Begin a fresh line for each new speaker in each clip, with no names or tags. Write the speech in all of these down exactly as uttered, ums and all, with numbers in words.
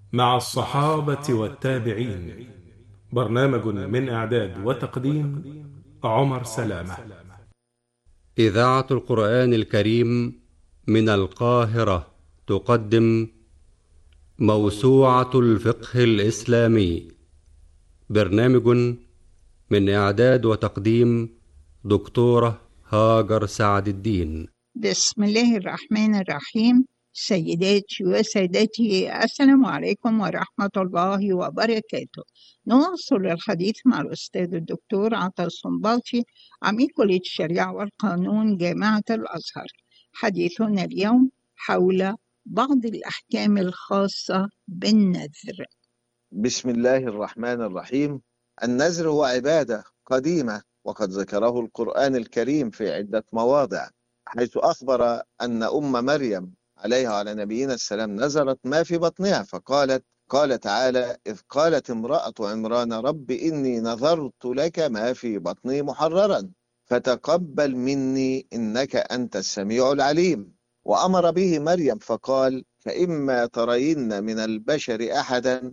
مع الصحابة والتابعين. برنامج من إعداد وتقديم عمر سلامة.
إذاعة القرآن الكريم من القاهرة تقدم موسوعة الفقه الإسلامي. برنامج من إعداد وتقديم دكتورة هاجر سعد الدين.
بسم الله الرحمن الرحيم. سيداتي وسادتي، السلام عليكم ورحمة الله وبركاته. نواصل الحديث مع الأستاذ الدكتور عطا الصنباطي، عميد كلية الشريعة والقانون جامعة الأزهر. حديثنا اليوم حول بعض الأحكام الخاصة بالنذر.
بسم الله الرحمن الرحيم. النذر هو عبادة قديمة، وقد ذكره القرآن الكريم في عدة مواضع، حيث أخبر أن أم مريم عليها وعلى نبينا السلام نذرت ما في بطنها، فقالت قال تعالى: إذ قالت امرأة عمران رب إني نذرت لك ما في بطني محررا فتقبل مني إنك أنت السميع العليم. وأمر به مريم فقال: فإما ترين من البشر أحدا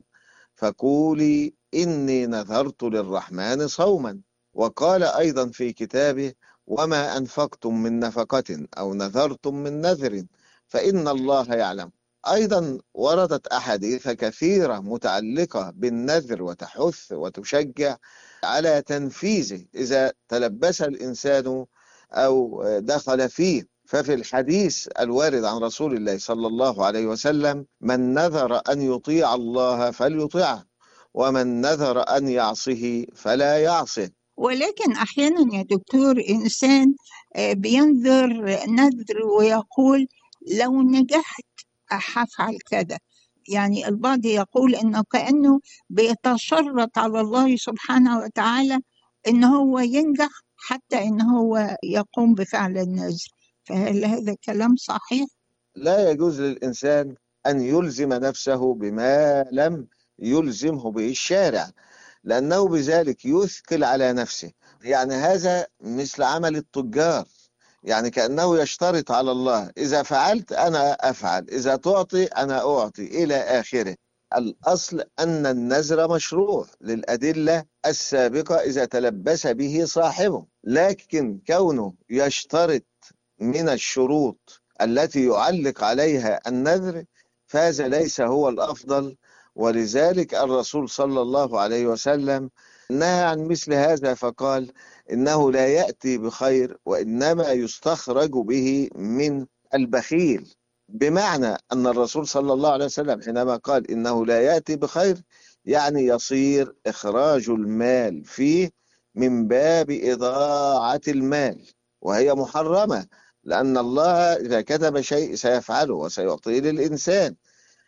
فقولي إني نذرت للرحمن صوما. وقال أيضا في كتابه: وما أنفقتم من نفقة أو نذرتم من نذر فإن الله يعلم. أيضا وردت أحاديث كثيرة متعلقة بالنذر وتحث وتشجع على تنفيذه إذا تلبس الإنسان أو دخل فيه. ففي الحديث الوارد عن رسول الله صلى الله عليه وسلم: من نذر أن يطيع الله فليطيعه، ومن نذر أن يعصه فلا يعصه.
ولكن أحيانا يا دكتور إنسان بينذر نذر ويقول لو نجحت هفعل كذا. يعني البعض يقول إنه كأنه بيتشرط على الله سبحانه وتعالى إن هو ينجح حتى إن هو يقوم بفعل النذر. فهل هذا كلام صحيح؟
لا يجوز للإنسان أن يلزم نفسه بما لم يلزمه به الشارع، لأنه بذلك يثقل على نفسه. يعني هذا مثل عمل التجار، يعني كأنه يشترط على الله: إذا فعلت أنا أفعل، إذا تعطي أنا أعطي، إلى آخره. الأصل أن النذر مشروع للأدلة السابقة إذا تلبس به صاحبه، لكن كونه يشترط من الشروط التي يعلق عليها النذر فهذا ليس هو الأفضل. ولذلك الرسول صلى الله عليه وسلم نهى عن مثل هذا، فقال: إنه لا يأتي بخير وإنما يستخرج به من البخيل. بمعنى أن الرسول صلى الله عليه وسلم حينما قال إنه لا يأتي بخير، يعني يصير إخراج المال فيه من باب إضاعة المال، وهي محرمة، لأن الله إذا كتب شيء سيفعله وسيعطيه للإنسان،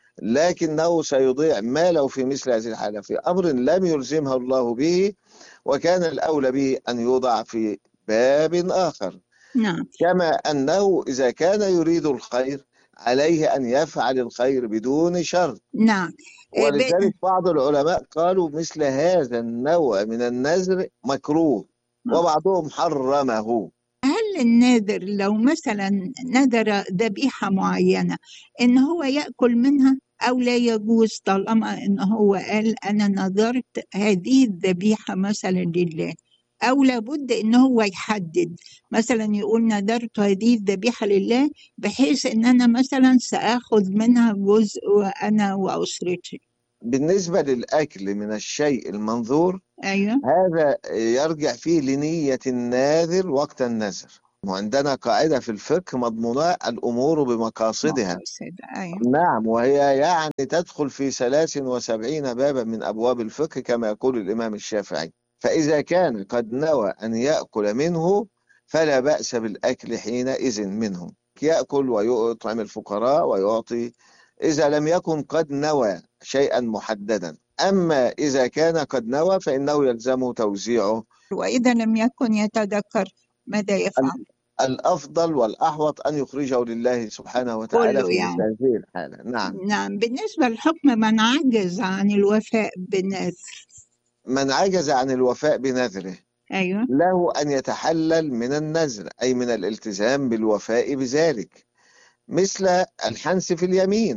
لكنه سيضيع ماله في مثل هذه الحالة في أمر لم يلزمه الله به، وكان الأولى به أن يوضع في باب آخر.
نعم.
كما أنه إذا كان يريد الخير عليه أن يفعل الخير بدون شر.
نعم.
ولذلك بعض العلماء قالوا مثل هذا النوع من النذر مكروه، وبعضهم حرمه.
هل الناذر لو مثلا نذر ذبيحة معينة إن هو يأكل منها أو لا يجوز، طالما إن هو قال أنا نذرت هذه الذبيحة مثلا لله، أو لابد إن هو يحدد مثلا يقول نذرت هذه الذبيحة لله بحيث إن أنا مثلا سأخذ منها جزء وأنا وأسرتي؟
بالنسبة للأكل من الشيء المنظور،
أيوة.
هذا يرجع فيه لنية الناذر وقت النذر. وعندنا قاعدة في الفقه مضمونة: الأمور بمقاصدها.
مقاصد. أيوة.
نعم، وهي يعني تدخل في ثلاث وسبعين بابا من أبواب الفقه كما يقول الإمام الشافعي. فإذا كان قد نوى أن يأكل منه فلا بأس بالأكل حينئذ منه، يأكل ويطعم الفقراء ويعطي، إذا لم يكن قد نوى شيئا محددا. أما إذا كان قد نوى فإنه يلزمه توزيعه.
وإذا لم يكن يتذكر ماذا يفعل؟
الأفضل والأحوط أن يخرجه لله سبحانه وتعالى
كله
في
يعني.
هذه الحالة. نعم.
نعم. بالنسبة لحكم من عجز عن الوفاء بالنذر.
من عجز عن الوفاء بنذره
أيوة.
له أن يتحلل من النذر، أي من الالتزام بالوفاء بذلك، مثل الحنث في اليمين.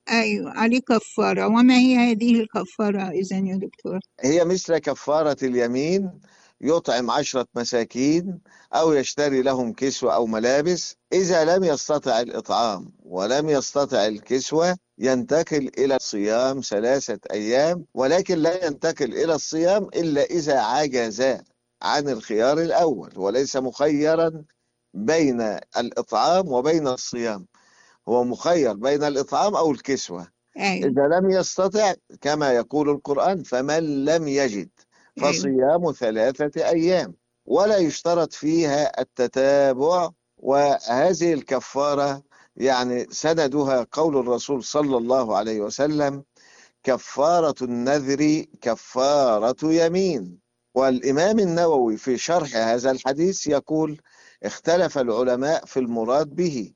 أيوة عليه كفارة. وما هي هذه الكفارة إذن يا دكتور؟
هي مثل كفارة اليمين، يطعم عشرة مساكين أو يشتري لهم كسوة أو ملابس. إذا لم يستطع الإطعام ولم يستطع الكسوة ينتقل إلى الصيام ثلاثة أيام، ولكن لا ينتقل إلى الصيام إلا إذا عجز عن الخيار الأول، وليس مخيرا بين الإطعام وبين الصيام، هو مخير بين الإطعام أو الكسوة.
أيوة.
إذا لم يستطع كما يقول القرآن فمن لم يجد فصيام ثلاثة أيام، ولا يشترط فيها التتابع. وهذه الكفارة يعني سندها قول الرسول صلى الله عليه وسلم: كفارة النذر كفارة يمين. والإمام النووي في شرح هذا الحديث يقول: اختلف العلماء في المراد به،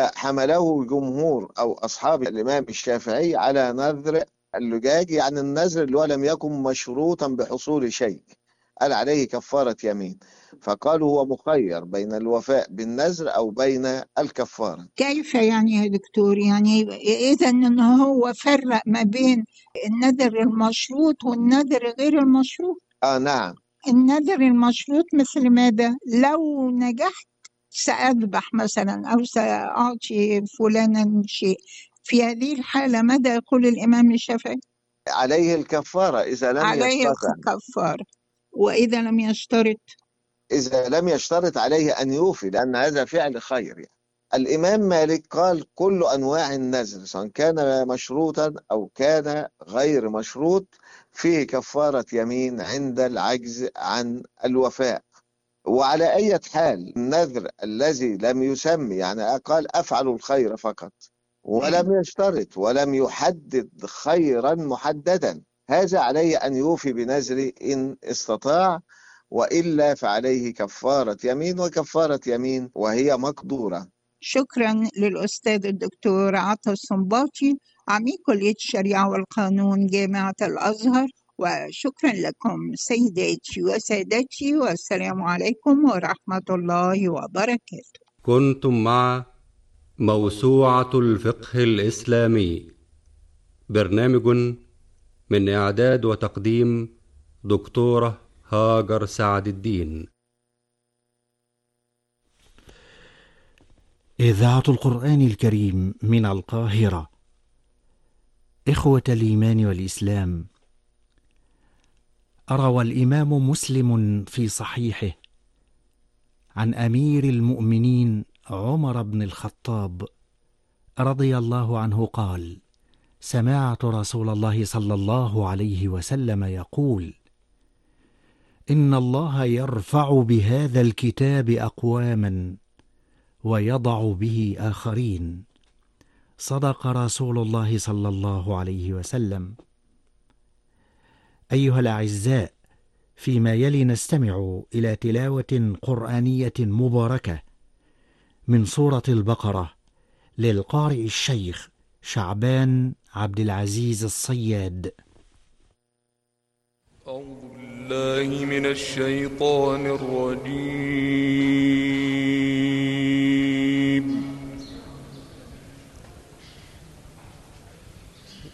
فحمله جمهور أو أصحاب الإمام الشافعي على نذر اللجاج، يعني النذر اللي هو لم يكن مشروطا بحصول شيء، قال عليه كفارة يمين، فقالوا هو مخير بين الوفاء بالنذر أو بين الكفارة.
كيف يعني يا دكتور؟ يعني إذا أنه هو فرق ما بين النذر المشروط والنذر غير المشروط؟
آه نعم.
النذر المشروط مثل ماذا؟ لو نجحت سأذبح مثلا أو سأعطي فلانا شيء، في هذه الحالة ماذا يقول الإمام الشافعي؟
عليه الكفارة إذا لم
عليه
يستطع.
الكفارة. وإذا لم يشترط؟
إذا لم يشترط عليه أن يوفي، لأن هذا فعل خير يعني. الإمام مالك قال: كل أنواع النذر سواء كان مشروطا أو كان غير مشروط فيه كفارة يمين عند العجز عن الوفاء. وعلى أي حال النذر الذي لم يسمي، يعني قال أفعل الخير فقط ولم يشترط ولم يحدد خيرا محددا، هذا عليه أن يوفي بنذر إن استطاع، وإلا فعليه كفارة يمين، وكفارة يمين وهي مقدورة.
شكرا للأستاذ الدكتور عطا الصنباطي، عميد كلية الشريعة والقانون جامعة الأزهر، وشكرا لكم سيداتي وسادتي، والسلام عليكم ورحمة الله وبركاته.
كنتم مع موسوعة الفقه الإسلامي، برنامج من إعداد وتقديم دكتورة هاجر سعد الدين.
إذاعة القرآن الكريم من القاهرة. إخوة الإيمان والإسلام، روى الإمام مسلم في صحيحه عن أمير المؤمنين عمر بن الخطاب رضي الله عنه قال: سمعت رسول الله صلى الله عليه وسلم يقول: إن الله يرفع بهذا الكتاب أقواما ويضع به آخرين. صدق رسول الله صلى الله عليه وسلم. أيها الأعزاء، فيما يلي نستمع إلى تلاوة قرآنية مباركة من سورة البقرة للقارئ الشيخ شعبان عبد العزيز الصياد.
أعوذ بالله من الشيطان الرجيم.